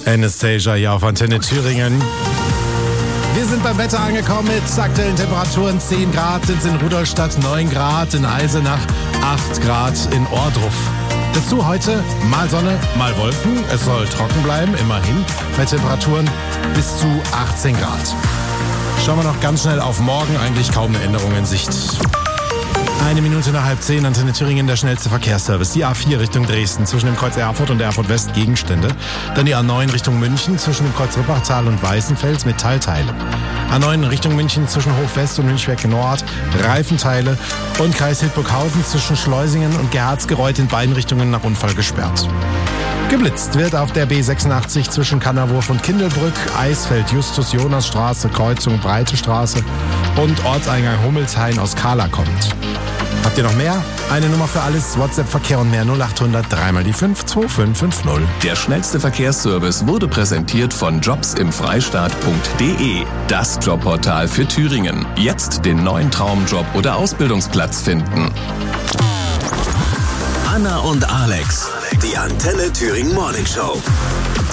Anastasia hier auf Antenne Thüringen. Wir sind beim Wetter angekommen mit aktuellen Temperaturen. 10 Grad sind es in Rudolstadt, 9 Grad in Eisenach, 8 Grad in Ohrdruf. Dazu heute mal Sonne, mal Wolken. Es soll trocken bleiben, immerhin, bei Temperaturen bis zu 18 Grad. Schauen wir noch ganz schnell auf morgen, eigentlich kaum eine Änderung in Sicht. 1 Minute nach 9:30, Antenne Thüringen, der schnellste Verkehrsservice. Die A4 Richtung Dresden, zwischen dem Kreuz Erfurt und Erfurt West Gegenstände. Dann die A9 Richtung München, zwischen dem Kreuz Rippachtal und Weißenfels Metallteile. A9 Richtung München, zwischen Hof-West und Münchberg Nord, Reifenteile. Und Kreis Hildburghausen zwischen Schleusingen und Gerhardsgereuth in beiden Richtungen nach Unfall gesperrt. Geblitzt wird auf der B86 zwischen Kannerwurf und Kindelbrück, Eisfeld, Justus-Jonas-Straße, Kreuzung Breite Straße und Ortseingang Hummelshain aus Kahla kommt. Habt ihr noch mehr? Eine Nummer für alles, WhatsApp-Verkehr und mehr 0800 3 die 5 2550. Der schnellste Verkehrsservice wurde präsentiert von jobsimfreistaat.de. Das Jobportal für Thüringen. Jetzt den neuen Traumjob oder Ausbildungsplatz finden. Anna und Alex, die Antenne Thüringen Morning Show.